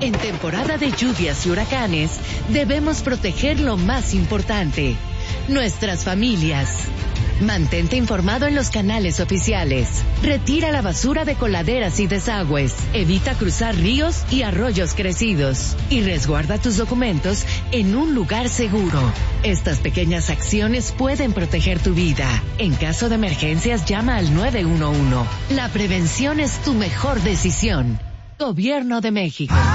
En temporada de lluvias y huracanes, debemos proteger lo más importante, nuestras familias. Mantente informado en los canales oficiales. Retira la basura de coladeras y desagües. Evita cruzar ríos y arroyos crecidos. Y resguarda tus documentos en un lugar seguro. Estas pequeñas acciones pueden proteger tu vida. En caso de emergencias, llama al 911. La prevención es tu mejor decisión. Gobierno de México.